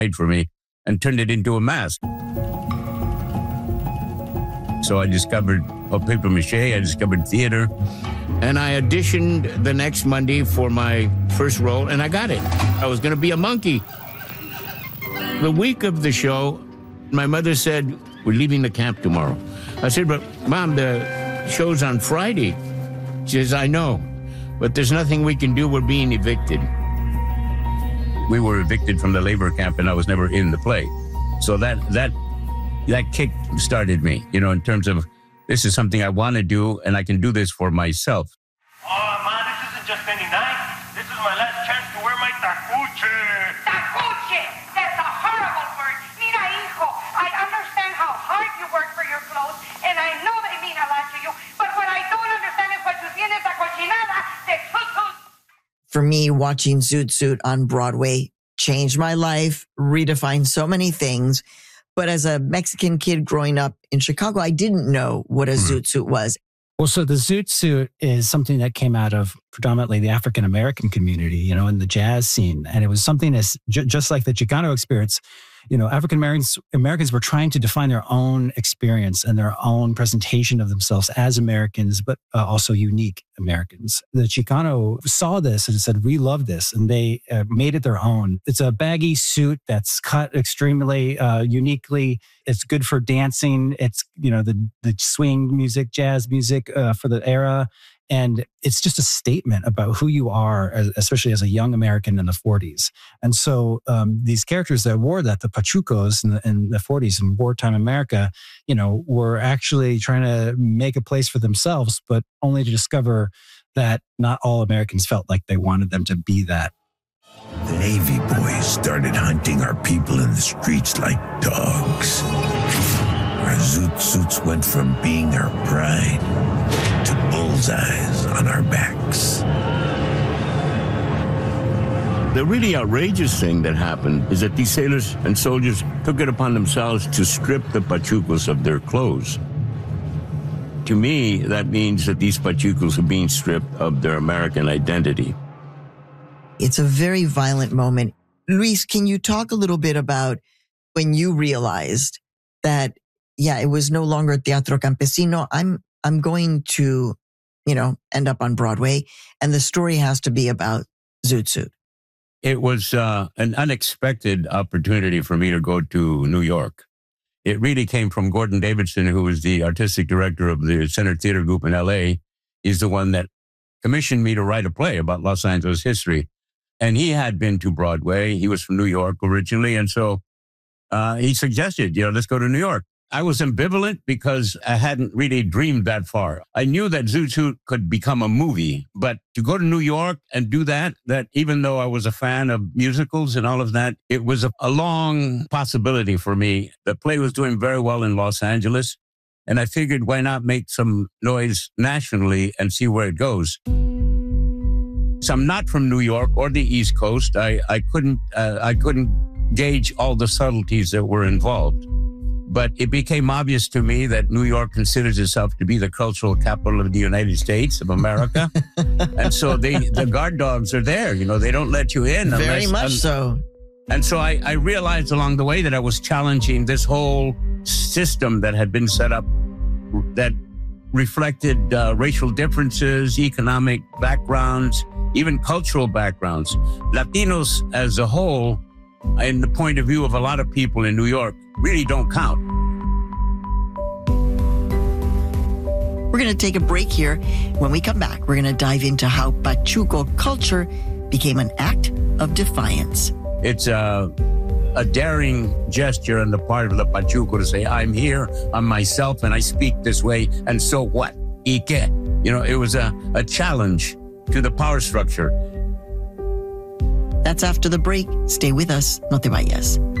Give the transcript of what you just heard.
for me and turned it into a mask. So I discovered paper mache, I discovered theater. And I auditioned the next Monday for my first role, and I got it. I was going to be a monkey. The week of the show, my mother said, we're leaving the camp tomorrow. I said, but Mom, the show's on Friday. She says, I know, but there's nothing we can do. We're being evicted. We were evicted from the labor camp, and I was never in the play. So that kick started me, in terms of this is something I want to do, and I can do this for myself. Oh, man, this isn't just any night. This is my last chance to wear my tacuche. Tacuche! That's a horrible word. Mira, hijo, I understand how hard you work for your clothes, and I know they mean a lot to you, but what I don't understand is what you tienes la cochinada de Zoot Suit. For me, watching Zoot Suit on Broadway changed my life, redefined so many things. But as a Mexican kid growing up in Chicago, I didn't know what a Zoot Suit was. Well, so the Zoot Suit is something that came out of predominantly the African-American community, in the jazz scene. And it was something as just like the Chicano experience, African-Americans were trying to define their own experience and their own presentation of themselves as Americans, but also unique Americans. The Chicano saw this and said, we love this. And they made it their own. It's a baggy suit that's cut extremely uniquely. It's good for dancing. It's, the swing music, jazz music for the era. And it's just a statement about who you are, especially as a young American in the 40s. And so these characters that wore that, the Pachucos in the 40s in wartime America, were actually trying to make a place for themselves, but only to discover that not all Americans felt like they wanted them to be that. The Navy boys started hunting our people in the streets like dogs. Our Zoot Suits went from being our pride to bullseyes on our backs. The really outrageous thing that happened is that these sailors and soldiers took it upon themselves to strip the Pachucos of their clothes. To me, that means that these Pachucos are being stripped of their American identity. It's a very violent moment. Luis, can you talk a little bit about when you realized that, it was no longer Teatro Campesino. I'm going to, end up on Broadway, and the story has to be about Zoot Suit. It was an unexpected opportunity for me to go to New York. It really came from Gordon Davidson, who was the artistic director of the Center Theater Group in L.A. He's the one that commissioned me to write a play about Los Angeles history. And he had been to Broadway. He was from New York originally. And so he suggested, let's go to New York. I was ambivalent because I hadn't really dreamed that far. I knew that Zoot Suit could become a movie, but to go to New York and do that even though I was a fan of musicals and all of that, it was a long possibility for me. The play was doing very well in Los Angeles, and I figured why not make some noise nationally and see where it goes. So I'm not from New York or the East Coast. I couldn't gauge all the subtleties that were involved. But it became obvious to me that New York considers itself to be the cultural capital of the United States of America. And so the guard dogs are there. They don't let you in. Very much so. And so I realized along the way that I was challenging this whole system that had been set up that reflected racial differences, economic backgrounds, even cultural backgrounds. Latinos as a whole, in the point of view of a lot of people in New York, really don't count. We're going to take a break here. When we come back, we're going to dive into how Pachuco culture became an act of defiance. It's a daring gesture on the part of the Pachuco to say, I'm here, I'm myself, and I speak this way, and so what? ¿Y qué? It was a challenge to the power structure. That's after the break. Stay with us. No te vayas.